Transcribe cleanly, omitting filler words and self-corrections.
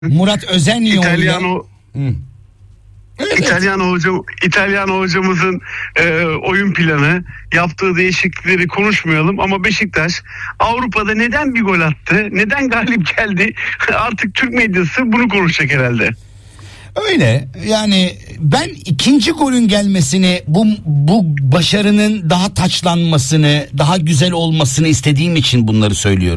Murat Özenlioğlu. İtalyano Evet. İtalyan hocamızın oyun planı, yaptığı değişiklikleri konuşmayalım ama Beşiktaş Avrupa'da neden bir gol attı? Neden galip geldi? Artık Türk medyası bunu konuşacak herhalde. Öyle yani, ben ikinci golün gelmesini, bu başarının daha taçlanmasını, daha güzel olmasını istediğim için bunları söylüyorum.